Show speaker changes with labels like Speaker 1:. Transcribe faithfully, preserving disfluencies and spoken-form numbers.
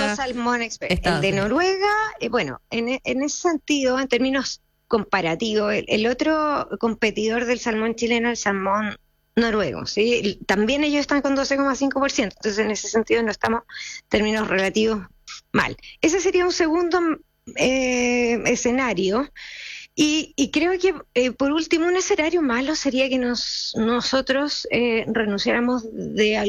Speaker 1: Noruega.
Speaker 2: salmón exper-
Speaker 1: Estados
Speaker 2: el de
Speaker 1: Unidos.
Speaker 2: Noruega, eh, bueno, en, e- en ese sentido, en términos comparativos, el, el otro competidor del salmón chileno es el salmón noruego, ¿sí? El- También ellos están con doce coma cinco por ciento, entonces en ese sentido no estamos en términos relativos mal. Ese sería un segundo eh, escenario. Y, y creo que, eh, por último, un escenario malo sería que nos, nosotros eh, renunciáramos de